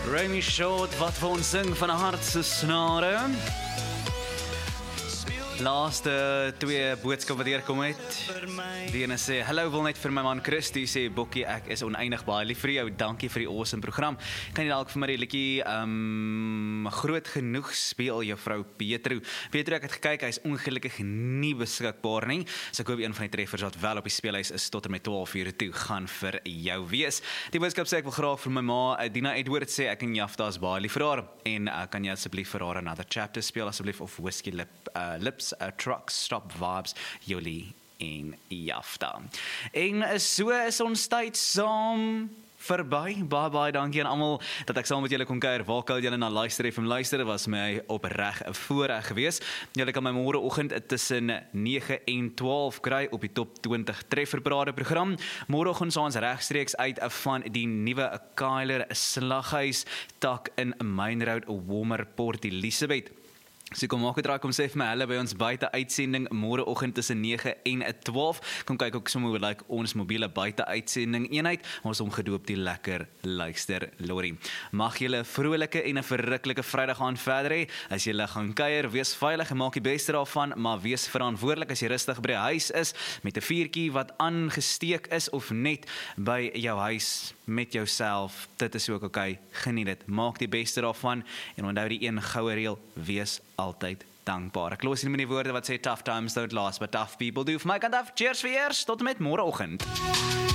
Remy Short, wat vir ons sing van 'n hart se snare. Laaste twee boodskappe wat hier kom het. Die ene sê, hallo, wil net vir my man Chris, die sê, Bokkie, ek is oneindig baie lief vir jou, dankie vir die awesome program. Kan jy dalk vir my die liedjie groot genoeg speel, juffrou Petro? Petro, ek het gekyk, hy is ongelukkig nie beskikbaar nie, so ek hoop een van die treffers wat wel op die speelhuis is tot en met 12 uur toe, gaan vir jou wees. Die boodskap sê, ek wil graag vir my ma, Dina Edwards sê, ek en Jafta is baie lief vir haar, en kan jy asseblief vir haar Another Chapter speel, asseblief, of Whiskey Lips, Truck Stop Vibes, Jolie en Jafta. En so is ons tyd saam verby. Baie dankie aan almal dat ek saam met julle kon kuier. Waar kan julle na Luister FM luister? Was my opreg 'n voorreg gewees. Julle kan my môreoggend tussen 9 en 12 kry op die Top 20 Trefferparade program. Môreoggend sal ons regstreeks uit van die nuwe Kyler Slaghuis tak in Main Road, Walmer, Port Elizabeth. So kom maak 'n draai, kom sê vir my hulle by ons buite uitsending môreoggend tussen 9 en 12. Kom kyk ook sommer hoe lyk ons mobiele buite uitsending eenheid. Ons omgedoop die lekker luister lorry. Mag julle 'n vrolike en 'n verruklike Vrydag aand verder hê. As julle gaan kuier, wees veilig en maak die beste daarvan, maar wees verantwoordelik as jy rustig by die huis is met 'n vuurtjie wat aangesteek is of net by jou huis met jouself. Dit is ook oké. Geniet dit. Maak die beste daarvan en onthou die een goue reël, wees altyd dankbaar. Ek los hier met die woorde wat sê tough times don't last, but tough people do. Vir my kant af, cheers vir eers, tot en met môreoggend.